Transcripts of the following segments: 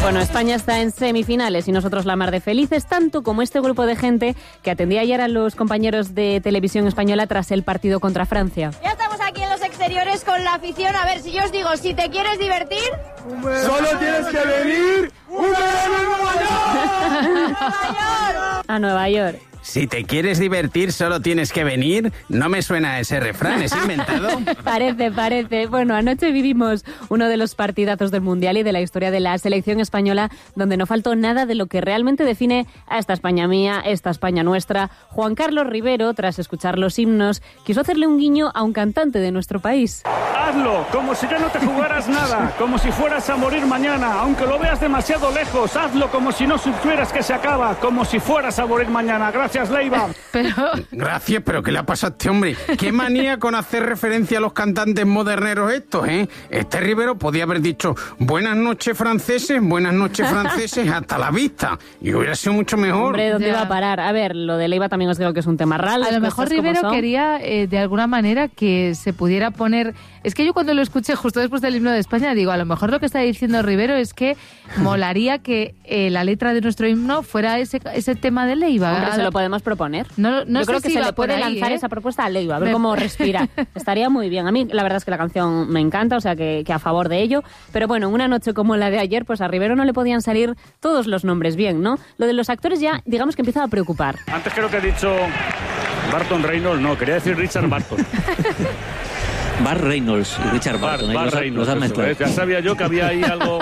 Bueno, España está en semifinales y nosotros la mar de felices, tanto como este grupo de gente que atendía ayer a los compañeros de televisión española tras el partido contra Francia. Ya estamos aquí en los exteriores con la afición. A ver, si yo os digo, si te quieres divertir... ¡Solo tienes que venir! ¡Un verano en Nueva York! A Nueva York. Si te quieres divertir, solo tienes que venir. No me suena ese refrán, ¿es inventado? Parece. Bueno, anoche vivimos uno de los partidazos del Mundial y de la historia de la selección española, donde no faltó nada de lo que realmente define a esta España mía, esta España nuestra. Juan Carlos Rivero, tras escuchar los himnos, quiso hacerle un guiño a un cantante de nuestro país. Hazlo, como si ya no te jugaras nada, como si fueras a morir mañana, aunque lo veas demasiado lejos. Hazlo como si no supieras que se acaba, como si fueras a morir mañana. Gracias, Leiva. Gracias, pero ¿qué le ha pasado a este hombre? Qué manía con hacer referencia a los cantantes moderneros estos, ¿eh? Este Rivero podía haber dicho buenas noches franceses, hasta la vista. Y hubiera sido mucho mejor. Hombre, ¿dónde va a parar? A ver, lo de Leiva también os digo que es un tema raro. A lo mejor Rivero quería, de alguna manera, que se pudiera poner... Es que yo cuando lo escuché justo después del himno de España, digo, a lo mejor lo que está diciendo Rivero es que molaría que la letra de nuestro himno fuera ese tema de Leiva. Hombre, se lo podemos proponer. No yo creo sé que si se le puede ahí, lanzar esa propuesta a Leiva, a ver cómo respira. Estaría muy bien. A mí la verdad es que la canción me encanta, o sea que a favor de ello. Pero bueno, una noche como la de ayer, pues a Rivero no le podían salir todos los nombres bien, ¿no? Lo de los actores ya, digamos que empieza a preocupar. Antes creo que he dicho Barton Reynolds, no, quería decir Richard Barton. Burt Reynolds y Richard Barton. Burt Reynolds, ya sabía yo que había ahí algo...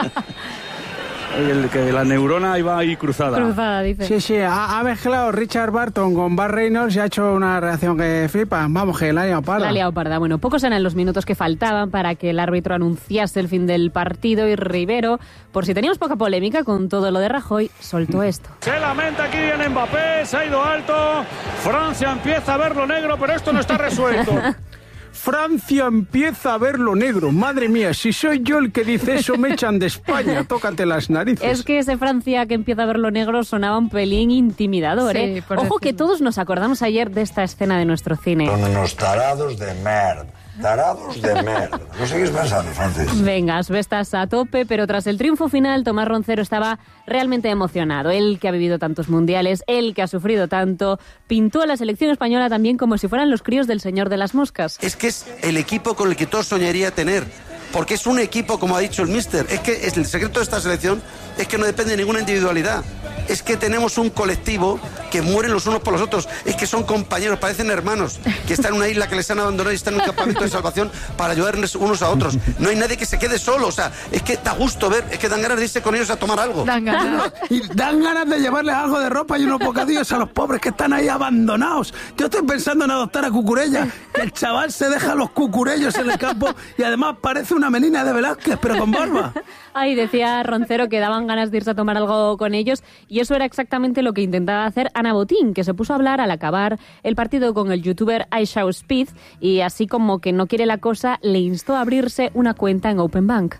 que la neurona iba ahí cruzada. Cruzada, dice. Sí, ha mezclado Richard Barton con Burt Reynolds y ha hecho una reacción que flipa. Vamos, que la ha liado parda. La ha liado parda. Bueno, pocos eran los minutos que faltaban para que el árbitro anunciase el fin del partido y Rivero, por si teníamos poca polémica con todo lo de Rajoy, soltó esto. Se lamenta aquí en Mbappé, se ha ido alto. Francia empieza a ver lo negro, pero esto no está resuelto. Francia empieza a ver lo negro. Madre mía, si soy yo el que dice eso, me echan de España. Tócate las narices. Es que ese Francia que empieza a ver lo negro sonaba un pelín intimidador, ¿eh? Sí, Ojo que todos nos acordamos ayer de esta escena de nuestro cine. Son unos tarados de merda. Tarados de merda. ¿No seguís pensando, Francis? Venga, estás a tope, pero tras el triunfo final, Tomás Roncero estaba realmente emocionado. Él que ha vivido tantos mundiales, él que ha sufrido tanto, pintó a la selección española también como si fueran los críos del Señor de las Moscas. Es que es el equipo con el que todos soñaría tener. Porque es un equipo, como ha dicho el míster. Es que el secreto de esta selección es que no depende de ninguna individualidad. Es que tenemos un colectivo que mueren los unos por los otros. Es que son compañeros, parecen hermanos, que están en una isla que les han abandonado y están en un campamento de salvación para ayudarnos unos a otros. No hay nadie que se quede solo. O sea, es que da gusto ver, es que dan ganas de irse con ellos a tomar algo. Dan ganas. Y dan ganas de llevarles algo de ropa y unos bocadillos a los pobres que están ahí abandonados. Yo estoy pensando en adoptar a Cucurella, que el chaval se deja los cucurellos en el campo y además parece una menina de Velázquez, pero con barba. Ay, decía Roncero que daban ganas de irse a tomar algo con ellos y eso era exactamente lo que intentaba hacer Ana Botín, que se puso a hablar al acabar el partido con el youtuber iShowSpeed y así como que no quiere la cosa, le instó a abrirse una cuenta en OpenBank.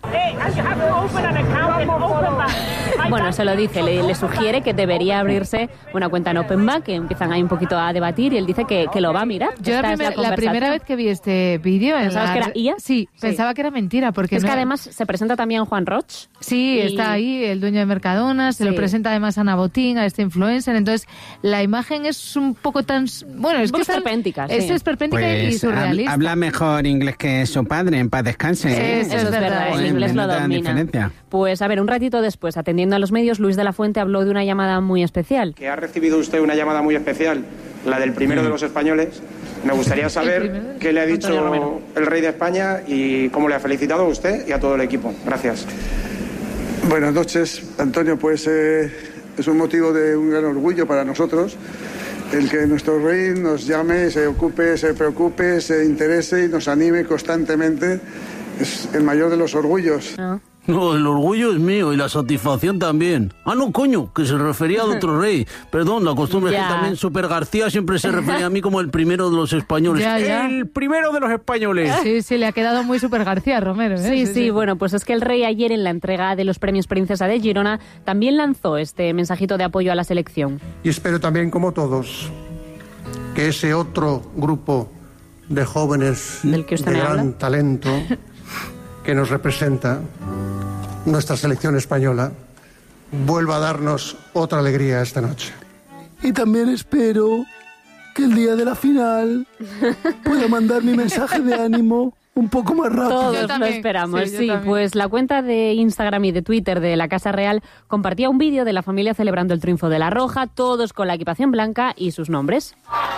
Bueno, se lo dice, le sugiere que debería abrirse una cuenta en OpenBank, que empiezan ahí un poquito a debatir y él dice que lo va a mirar. Yo la primera vez que vi este vídeo... ¿Pensabas que era IA? Sí, pensaba que era mentira. Porque es que además se presenta también Juan Roch. Sí, está ahí el dueño de Mercadona, se lo presenta además a Ana Botín, a este influencer, entonces la imagen es un poco tan... Bueno, es que es esperpéntica, sí. Es esperpéntica pues, y surrealista. Habla mejor inglés que su padre, en paz descanse. Eso es verdad, el inglés lo domina. Pues a ver, un ratito después, atendiendo a los medios, Luis de la Fuente habló de una llamada muy especial. ¿Que ha recibido usted una llamada muy especial? La del primero de los españoles. Me gustaría saber qué le ha dicho el rey de España y cómo le ha felicitado a usted y a todo el equipo. Gracias. Buenas noches, Antonio. Pues es un motivo de un gran orgullo para nosotros el que nuestro rey nos llame, se ocupe, se preocupe, se interese y nos anime constantemente. Es el mayor de los orgullos. No, el orgullo es mío y la satisfacción también. Ah, no, coño, que se refería a otro rey. Perdón, la costumbre es que también Super García siempre se refería a mí como el primero de los españoles. Ya. El primero de los españoles. Sí, le ha quedado muy Super García, Romero. Sí, bueno, pues es que el rey ayer en la entrega de los premios Princesa de Girona también lanzó este mensajito de apoyo a la selección. Y espero también, como todos, que ese otro grupo de jóvenes ¿del que usted de me gran habla? Talento que nos representa, nuestra selección española, vuelva a darnos otra alegría esta noche. Y también espero que el día de la final pueda mandar mi mensaje de ánimo un poco más rápido. Todos lo esperamos, sí. Pues la cuenta de Instagram y de Twitter de la Casa Real compartía un vídeo de la familia celebrando el triunfo de la Roja, todos con la equipación blanca y sus nombres.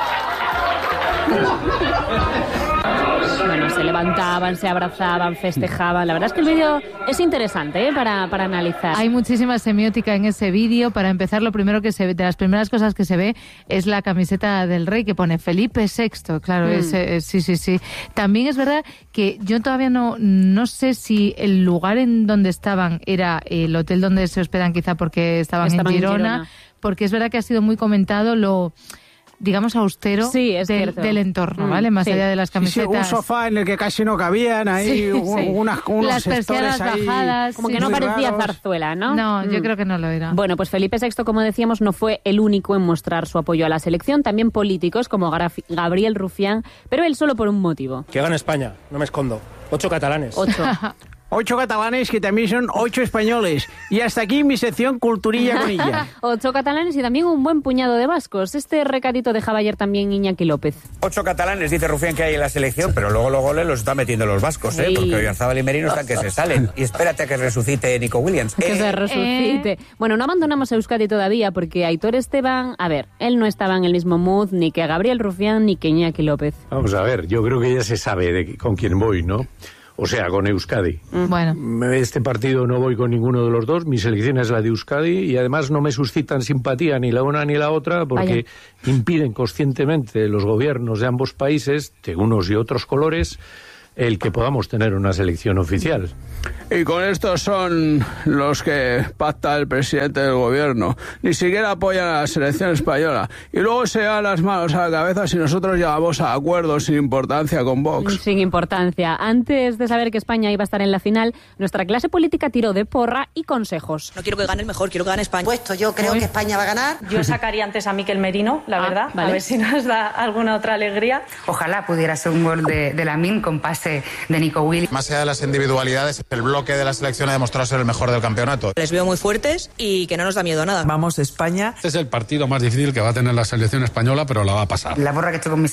Bueno, se levantaban, se abrazaban, festejaban. La verdad es que el vídeo es interesante, para analizar. Hay muchísima semiótica en ese vídeo. Para empezar, lo primero que se ve, de las primeras cosas que se ve, es la camiseta del rey que pone Felipe VI. Claro, sí. También es verdad que yo todavía no sé si el lugar en donde estaban era el hotel donde se hospedan, quizá porque estaban en Girona, porque es verdad que ha sido muy comentado digamos, austero del entorno, ¿vale? Más allá de las camisetas. Sí, un sofá en el que casi no cabían, ahí unos las persianas bajadas. Como que no parecía zarzuela, ¿no? No, yo creo que no lo era. Bueno, pues Felipe VI, como decíamos, no fue el único en mostrar su apoyo a la selección. También políticos como Gabriel Rufián, pero él solo por un motivo. Que gane España, no me escondo. 8 catalanes. 8 catalanes que también son 8 españoles. Y hasta aquí mi sección Culturilla con ella. 8 catalanes y también un buen puñado de vascos. Este recadito dejaba ayer también Iñaki López. 8 catalanes, dice Rufián, que hay en la selección, pero luego los goles los está metiendo los vascos, porque Oyarzábal y Merino están que se salen. Y espérate a que resucite Nico Williams. Que se resucite. Bueno, no abandonamos a Euskadi todavía, porque Aitor Esteban, él no estaba en el mismo mood ni que Gabriel Rufián ni que Iñaki López. Vamos a ver, yo creo que ya se sabe con quién voy, ¿no? O sea, con Euskadi. Bueno. Este partido no voy con ninguno de los dos. Mi selección es la de Euskadi y además no me suscitan simpatía ni la una ni la otra porque impiden conscientemente los gobiernos de ambos países, de unos y otros colores, el que podamos tener una selección oficial. Y con estos son los que pacta el presidente del gobierno. Ni siquiera apoyan a la selección española. Y luego se dan las manos a la cabeza si nosotros llegamos a acuerdos sin importancia con Vox. Sin importancia. Antes de saber que España iba a estar en la final, nuestra clase política tiró de porra y consejos. No quiero que gane el mejor, quiero que gane España. Yo creo que España va a ganar. Yo sacaría antes a Mikel Merino, la verdad. Vale. A ver si nos da alguna otra alegría. Ojalá pudiera ser un gol de Lamine con pase de Nico Williams. Más allá de las individualidades, el bloque de la selección ha demostrado ser el mejor del campeonato. Les veo muy fuertes y que no nos da miedo a nada. Vamos, España. Este es el partido más difícil que va a tener la selección española, pero la va a pasar. La porra que he hecho con mi